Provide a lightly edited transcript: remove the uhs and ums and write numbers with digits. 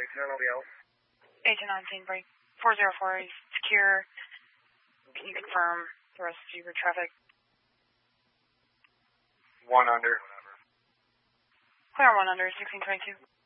Agent 19 break. 404 is secure. Can you confirm the rest of your traffic? 1 under. Clear 1 under, 1622.